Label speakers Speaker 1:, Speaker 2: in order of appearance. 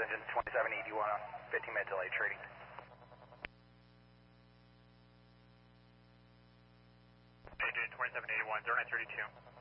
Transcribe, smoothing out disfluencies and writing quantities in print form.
Speaker 1: engine 2781 on 15-minute delay trading.
Speaker 2: Engine 2781, 0932.